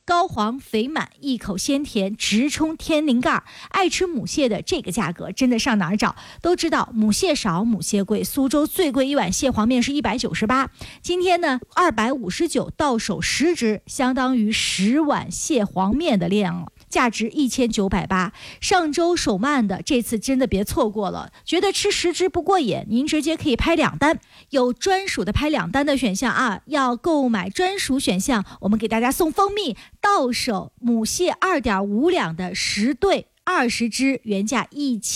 高黄肥满，一口鲜甜，直冲天灵盖。爱吃母蟹的这个价格真的上哪儿找？都知道母蟹少母蟹贵，苏州最贵一碗蟹黄面是198，今天呢259到手10只，相当于10碗蟹黄面的量了，价值1980。上周手慢的，这次真的别错过了。觉得吃10只不过瘾，您直接可以拍2单，有专属的拍2单的选项啊。要购买专属选项，我们给大家送蜂蜜，到手母蟹2.5两的10对。20只，原价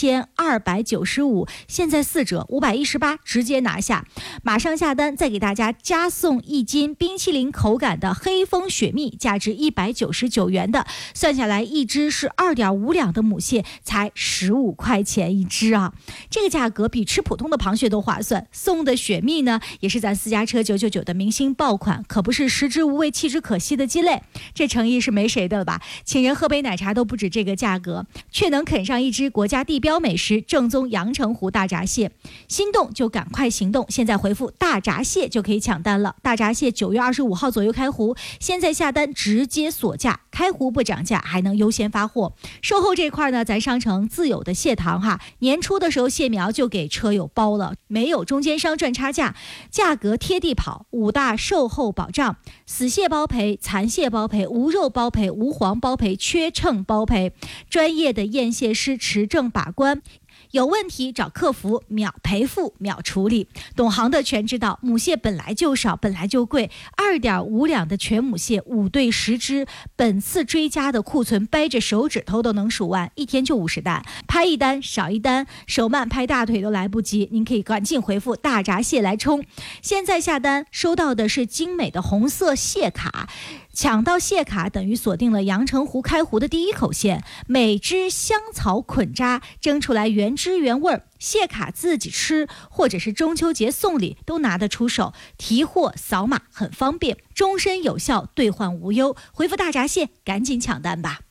1295，现在4折518，直接拿下。马上下单，再给大家加送1斤冰淇淋口感的黑蜂雪蜜，价值199元的，算下来一只是2.5两的母蟹，才15块钱一只啊！这个价格比吃普通的螃蟹都划算。送的雪蜜呢，也是咱私家车999的明星爆款，可不是食之无味弃之可惜的鸡肋，这诚意是没谁的了吧？请人喝杯奶茶都不止这个价格，却能啃上一只国家地标美食正宗阳澄湖大闸蟹。心动就赶快行动，现在回复大闸蟹就可以抢单了。大闸蟹9月25号左右开湖，现在下单直接锁价，开湖不涨价，还能优先发货。售后这块呢，咱商城自有的蟹塘哈，年初的时候蟹苗就给车友包了，没有中间商赚差价，价格贴地跑，5大售后保障：死蟹包赔、残蟹包赔、无肉包赔、无黄包赔、缺秤包赔，专业的验蟹师持证把关，有问题找客服，秒赔付秒处理。懂行的全知道，母蟹本来就少，本来就贵，2.5两的全母蟹5对10只，本次追加的库存掰着手指头都能数完，一天就50单，拍一单少一单，手慢拍大腿都来不及。您可以赶紧回复大闸蟹来冲，现在下单收到的是精美的红色蟹卡，抢到蟹卡等于锁定了阳澄湖开湖的第一口蟹，每只香草捆扎蒸出来原汁原味，蟹卡自己吃或者是中秋节送礼都拿得出手，提货扫码很方便，终身有效，兑换无忧。回复大闸蟹赶紧抢单吧。